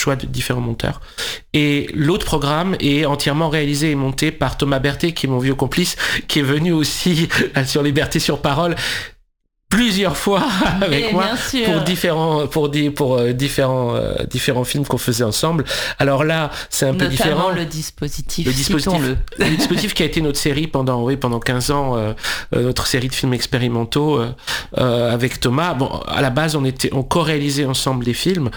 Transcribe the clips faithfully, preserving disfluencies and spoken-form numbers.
choix de différents monteurs. Et l'autre programme est entièrement réalisé et monté par Thomas Berthet, qui est mon vieux complice, qui est venu aussi sur Liberté sur Parole plusieurs fois avec Et moi bien sûr. pour différents pour di- pour euh, différents euh, différents films qu'on faisait ensemble. Alors là, c'est un peu Notamment différent. le dispositif. Le dispositif, citons-le. le dispositif qui a été notre série pendant oui pendant quinze ans, euh, euh, notre série de films expérimentaux euh, euh, avec Thomas. Bon, à la base, on était on co-réalisait ensemble des films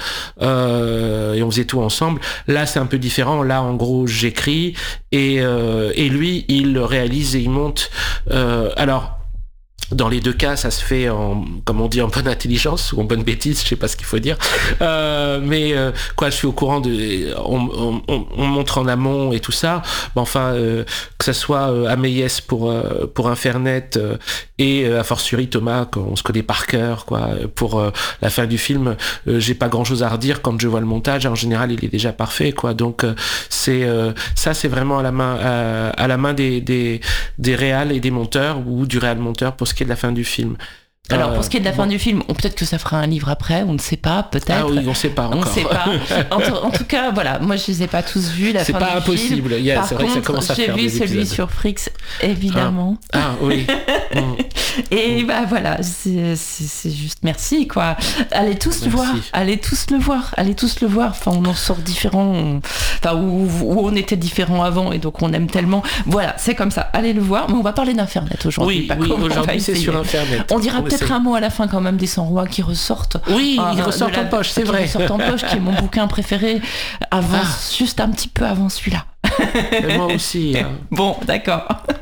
euh, et on faisait tout ensemble. Là, c'est un peu différent. Là, en gros, j'écris et euh, et lui, il réalise et il monte. Euh, alors. Dans les deux cas, ça se fait en, comme on dit, en bonne intelligence ou en bonne bêtise, je sais pas ce qu'il faut dire. Euh, mais euh, quoi, je suis au courant de, on, on, on montre en amont et tout ça. Mais enfin, euh, que ça soit euh, Améiès pour euh, pour Infernet euh, et euh, a fortiori Thomas, qu'on se connaît par cœur, quoi. Pour euh, la fin du film, euh, j'ai pas grand chose à redire quand je vois le montage. En général, il est déjà parfait, quoi. Donc euh, c'est euh, ça, c'est vraiment à la main à, à la main des des des réals et des monteurs ou du réal monteur pour ce qui est de la fin du film. Alors Euh, pour ce qui est de la fin bon. du film, on- peut-être que ça fera un livre après, on ne sait pas, peut-être. Ah oui, on sait pas On ne encore. sait pas. En, tout- en tout cas, voilà, moi je les ai pas tous vus, la C'est fin pas du impossible. film. Il y a- Par c'est vrai que ça contre, commence à j'ai faire vu des celui épisodes. sur Frix, évidemment. Ah oui. Mm. Et bah voilà, c'est, c'est, c'est juste merci quoi. Allez tous le Merci. voir, allez tous le voir, allez tous le voir. Enfin, on en sort différents, on- enfin où, où on était différents avant et donc on aime tellement. Voilà, c'est comme ça. Allez le voir. Mais on va parler d'Infernet aujourd'hui. Oui, pas oui, comment on va aujourd'hui c'est essayer. sur Internet. On dira peut-être essaie. un mot à la fin quand même des cent-rois qui ressortent. Oui, Euh, ils ressortent de la- en poche, c'est qui vrai. ressortent en poche, qui est mon bouquin préféré. Avant, Ah. juste un petit peu avant celui-là. Et moi aussi. Hein. Bon, d'accord.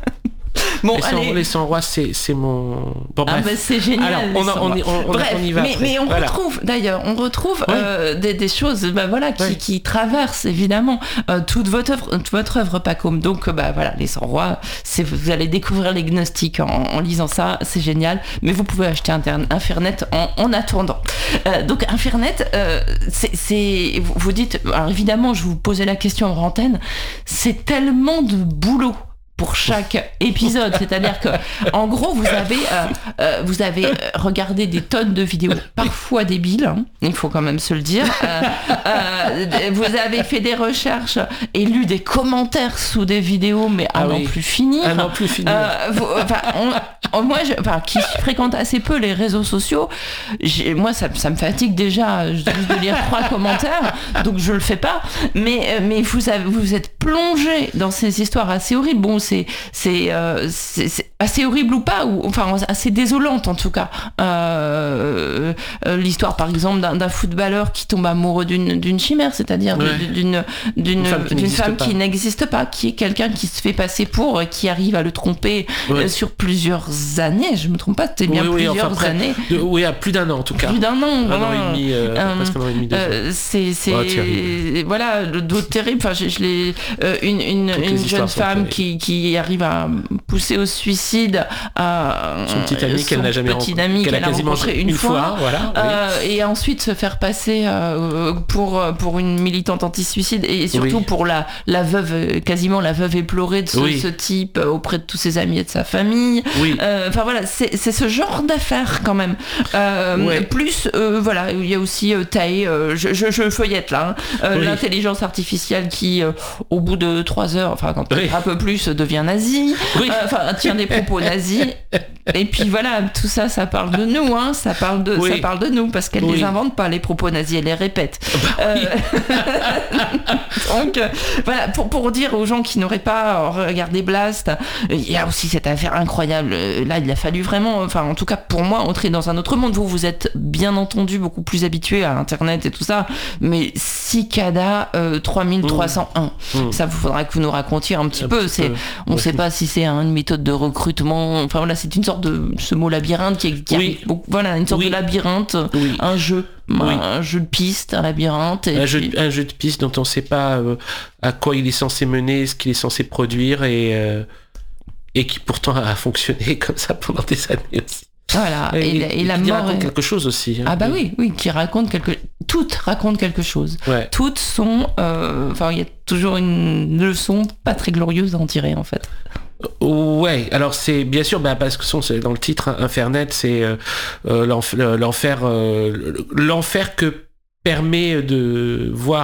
Bon, les, cent, allez. les cent rois, c'est, c'est mon. Bon, Ah bref. bah c'est génial. Alors, les on, en- cent on, rois. y- on, on- Bref, on y va. mais, après. mais on Voilà. retrouve d'ailleurs, on retrouve Oui. euh, des, des choses, bah voilà, qui, Oui. qui traversent évidemment euh, toute votre œuvre, toute votre œuvre, Pacôme. Donc euh, bah voilà, les cent rois, c'est, vous allez découvrir les gnostiques en, en lisant ça, c'est génial. Mais vous pouvez acheter Inter- Infernet en, en attendant. Euh, donc Infernet, euh, c'est, c'est, vous, vous dites, alors évidemment, je vous posais la question en antenne, c'est tellement de boulot pour chaque épisode, c'est-à-dire que en gros vous avez euh, euh, vous avez euh, regardé des tonnes de vidéos parfois débiles, hein, il faut quand même se le dire. Euh, euh, vous avez fait des recherches et lu des commentaires sous des vidéos, mais à Ah n'en oui. plus finir. Ah non, plus fini. Euh, vous- enfin, on- on- moi, je, enfin, qui fréquente assez peu les réseaux sociaux, j'ai- moi, ça, ça me fatigue déjà juste de lire trois commentaires, donc je le fais pas. Mais, mais vous, avez, vous êtes plongé dans ces histoires assez horribles. Bon, c'est, c'est, euh, c'est, c'est assez horrible ou pas, ou enfin assez désolante en tout cas. Euh, euh, l'histoire, par exemple, d'un, d'un footballeur qui tombe amoureux d'une, d'une chimère, c'est-à-dire Ouais. d'une, d'une, Une femme qui d'une n'existe femme pas. qui n'existe pas, qui est quelqu'un qui se fait passer pour, euh, qui arrive à le tromper Ouais. euh, sur plusieurs années. Je me trompe pas, c'était bien Oui, oui, plusieurs enfin, près- années. de- oui, à plus d'un an en tout cas. Plus d'un an, Un vraiment. an et demi, euh, Euh, presque un an et demi, deux ans. Euh, c'est c'est Oh, terrible. voilà le d'autres terrible. Enfin, je, je l'ai euh, une une, Toutes les une histoires jeune sont femme terribles. qui qui arrive à pousser au suicide à Son petit ami son qu'elle n'a jamais petit rencontré, ami qu'elle a qu'elle a quasiment rencontré une, une fois, voilà, oui. Euh, et ensuite se faire passer euh, pour pour une militante anti-suicide et surtout Oui. pour la la veuve euh, quasiment la veuve éplorée de ce, Oui. ce type euh, auprès de tous ses amis et de sa famille. Oui. Euh, Enfin voilà, c'est c'est ce genre d'affaires quand même. Euh, Ouais. Plus euh, voilà, il y a aussi euh, Tae, euh, je, je, je feuillette là, hein, euh, Oui. l'intelligence artificielle qui, euh, au bout de trois heures, enfin quand Oui. un peu plus, devient nazie. Oui. Euh, Enfin tient des propos nazis. Et puis voilà, tout ça, ça parle de nous, hein, ça parle de, Oui. ça parle de nous parce qu'elle Oui. les invente pas les propos nazis, elle les répète. Euh, Donc euh, voilà, pour, pour dire aux gens qui n'auraient pas regardé Blast, il y a aussi cette affaire incroyable. Là, il a fallu vraiment, enfin en tout cas pour moi, entrer dans un autre monde. Vous, vous êtes bien entendu beaucoup plus habitué à Internet et tout ça, mais Cicada euh, trois mille trois cent un, Mmh. ça vous faudra que vous nous racontiez un petit Un peu. petit C'est, peu. on ne Ouais. sait pas si c'est une méthode de recrutement. Enfin voilà, c'est une sorte de ce mot labyrinthe qui, qui Oui. arrive beaucoup- voilà, une sorte Oui. de labyrinthe, Oui. un jeu, Oui. un jeu de piste, un labyrinthe. Et Un jeu, puis- de, un jeu de piste dont on ne sait pas euh, à quoi il est censé mener, ce qu'il est censé produire et, euh, et qui pourtant a fonctionné comme ça pendant des années aussi. Voilà, et, Et, la- et la qui mort. raconte est- quelque chose aussi. hein. Ah bah oui, oui, qui raconte quelque. Toutes racontent quelque chose. Ouais. Toutes sont. euh, Enfin, il y a toujours une leçon pas très glorieuse à en tirer en fait. Ouais, alors c'est bien sûr, bah, parce que son- c'est dans le titre, hein, Infernet, c'est euh, euh, l'enf- l'enfer, euh, l'enfer que permet de voir